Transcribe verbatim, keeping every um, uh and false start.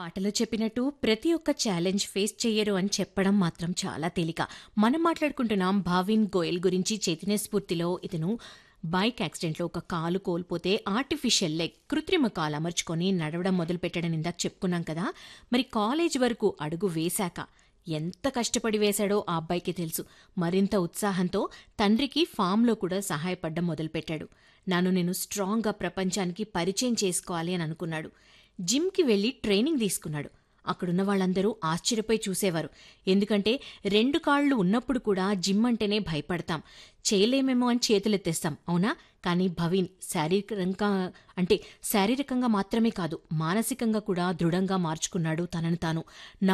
పాటలో చెప్పినట్టు ప్రతి ఒక్క ఛాలెంజ్ ఫేస్ చెయ్యరు అని చెప్పడం మాత్రం చాలా తేలిక. మనం మాట్లాడుకుంటున్నాం భావిన్ గోయల్ గురించి. చైతన్య స్ఫూర్తిలో ఇతను బైక్ యాక్సిడెంట్లో ఒక కాలు కోల్పోతే ఆర్టిఫిషియల్ లెగ్ కృత్రిమ కాలు అమర్చుకొని నడవడం మొదలుపెట్టడం ఇందాక చెప్పుకున్నాం కదా. మరి కాలేజ్ వరకు అడుగు వేశాక ఎంత కష్టపడి వేశాడో ఆ అబ్బాయికి తెలుసు. మరింత ఉత్సాహంతో తండ్రికి ఫామ్లో కూడా సహాయపడ్డం మొదలుపెట్టాడు. నన్ను నేను స్ట్రాంగ్గా ప్రపంచానికి పరిచయం చేసుకోవాలి అని అనుకున్నాడు. జిమ్కి వెళ్లి ట్రైనింగ్ తీసుకున్నాడు. అక్కడున్న వాళ్ళందరూ ఆశ్చర్యపోయి చూసేవారు. ఎందుకంటే రెండు కాళ్లు ఉన్నప్పుడు కూడా జిమ్ అంటేనే భయపడతాం, చేయలేమేమో అని చేతులెత్తేస్తాం, అవునా? కానీ భవీన్ శారీరకంగా అంటే శారీరకంగా మాత్రమే కాదు, మానసికంగా కూడా దృఢంగా మార్చుకున్నాడు తనను తాను.